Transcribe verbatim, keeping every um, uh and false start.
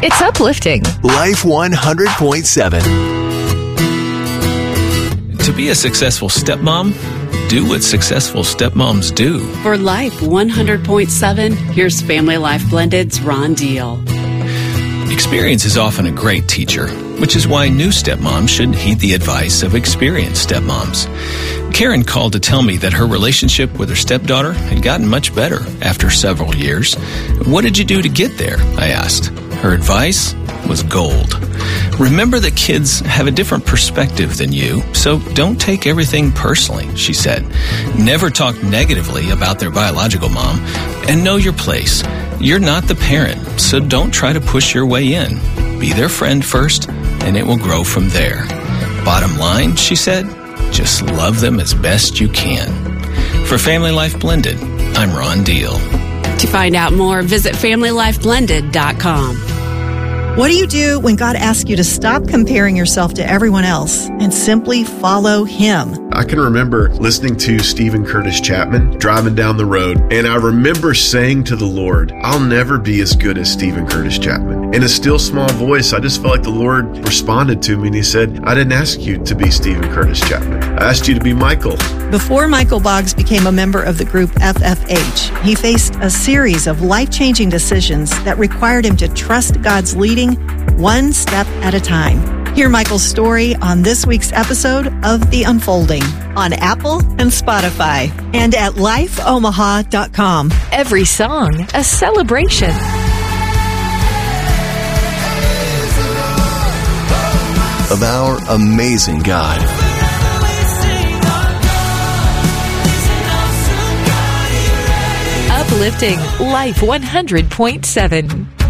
It's uplifting. Life one hundred point seven. To be a successful stepmom, do what successful stepmoms do. For Life one hundred point seven, here's Family Life Blended's Ron Deal. Experience is often a great teacher, which is why new stepmoms should heed the advice of experienced stepmoms. Karen called to tell me that her relationship with her stepdaughter had gotten much better after several years. What did you do to get there? I asked. Her advice was gold. Remember that kids have a different perspective than you, so don't take everything personally, she said. Never talk negatively about their biological mom, and know your place. You're not the parent, so don't try to push your way in. Be their friend first, and it will grow from there. Bottom line, she said, just love them as best you can. For Family Life Blended, I'm Ron Deal. To find out more, visit family life blended dot com. What do you do when God asks you to stop comparing yourself to everyone else and simply follow Him? I can remember listening to Stephen Curtis Chapman driving down the road, and I remember saying to the Lord, I'll never be as good as Stephen Curtis Chapman. In a still small voice, I just felt like the Lord responded to me, and He said, I didn't ask you to be Stephen Curtis Chapman. I asked you to be Michael. Before Michael Boggs became a member of the group F F H, he faced a series of life-changing decisions that required him to trust God's leading one step at a time. Hear Michael's story on this week's episode of The Unfolding on Apple and Spotify and at life omaha dot com. Every song, a celebration. Of our amazing God. Uplifting Life one hundred point seven.